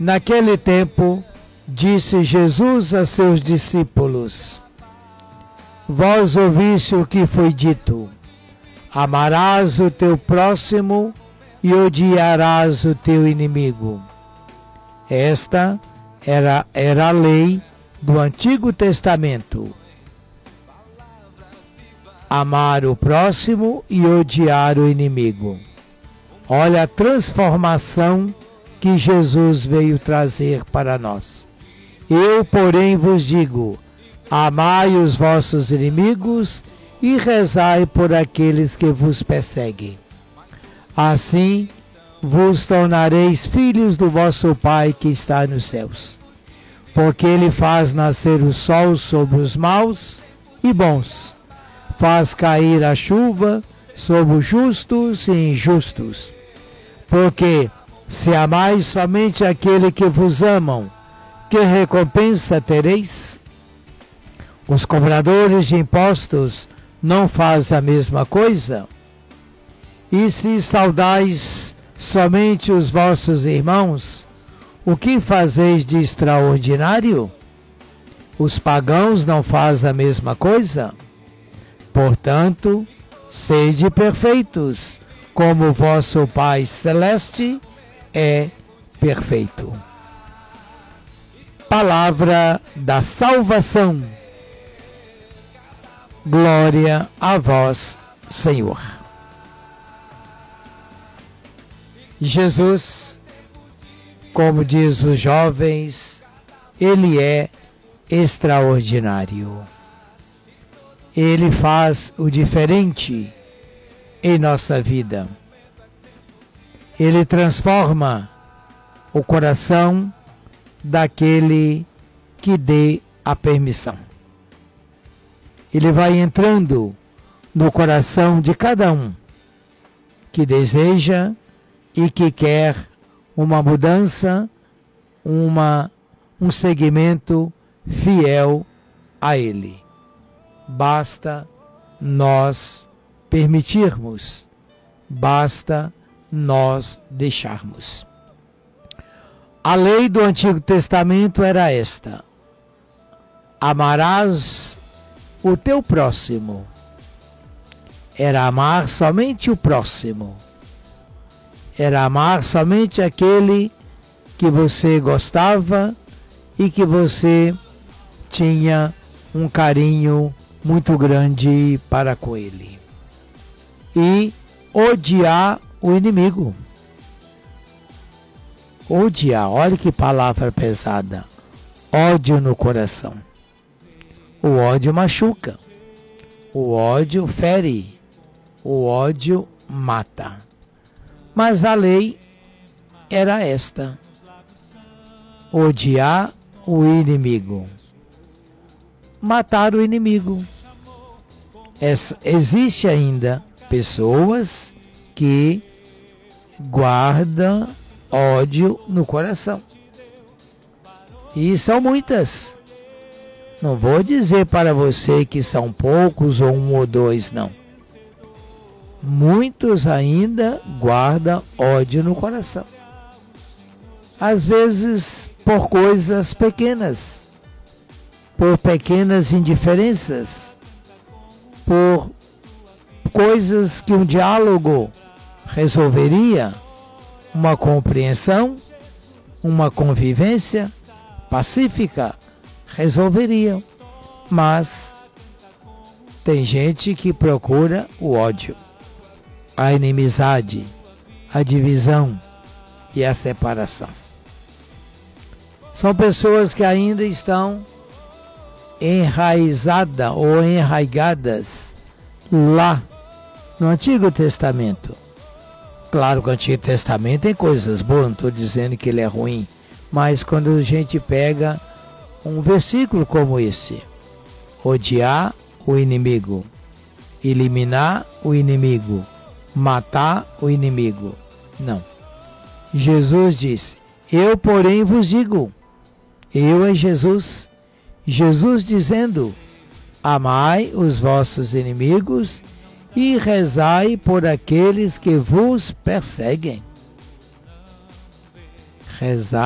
Naquele tempo, disse Jesus a seus discípulos: Vós ouviste o que foi dito: amarás o teu próximo e odiarás o teu inimigo. Esta era a lei do Antigo Testamento. Amar o próximo e odiar o inimigo. Olha a transformação que Jesus veio trazer para nós. Eu, porém, vos digo: amai os vossos inimigos e rezai por aqueles que vos perseguem. Assim vos tornareis filhos do vosso Pai que está nos céus. Porque Ele faz nascer o sol sobre os maus e bons, faz cair a chuva sobre os justos e injustos. Porque se amais somente aquele que vos amam, que recompensa tereis? Os cobradores de impostos não fazem a mesma coisa? E se saudais somente os vossos irmãos, o que fazeis de extraordinário? Os pagãos não fazem a mesma coisa? Portanto, sede perfeitos, como o vosso Pai Celeste é perfeito. Palavra da salvação. Glória a vós, Senhor. Jesus, como diz os jovens, Ele é extraordinário. Ele faz o diferente em nossa vida. Ele transforma o coração daquele que dê a permissão. Ele vai entrando no coração de cada um que deseja e que quer uma mudança, um seguimento fiel a Ele. Basta nós permitirmos, basta nós deixarmos. A lei do Antigo Testamento era esta: amarás o teu próximo. Era amar somente o próximo. Era amar somente aquele que você gostava e que você tinha um carinho muito grande para com ele. E odiar o inimigo. Odiar, olha que palavra pesada. Ódio no coração. O ódio machuca. O ódio fere. O ódio mata. Mas a lei era esta: odiar o inimigo. Matar o inimigo. Existe ainda pessoas que guardam ódio no coração. E são muitas. Não vou dizer para você que são poucos ou um ou dois, não. Muitos ainda guardam ódio no coração. Às vezes por coisas pequenas, por pequenas indiferenças, por coisas que um diálogo resolveria, uma compreensão, uma convivência pacífica resolveriam. Mas tem gente que procura o ódio, a inimizade, a divisão e a separação. São pessoas que ainda estão enraizadas ou enraigadas lá no Antigo Testamento. Claro que o Antigo Testamento tem coisas boas, não estou dizendo que ele é ruim, mas quando a gente pega um versículo como esse: odiar o inimigo, eliminar o inimigo, matar o inimigo. Não. Jesus disse: eu, porém, vos digo. Eu é Jesus. Jesus dizendo: amai os vossos inimigos e rezai por aqueles que vos perseguem. Rezai